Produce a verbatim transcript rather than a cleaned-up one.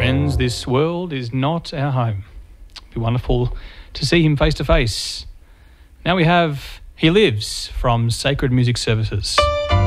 friends, this world is not our home. It'd be wonderful to see him face to face. Now we have He Lives from Sacred Music Services.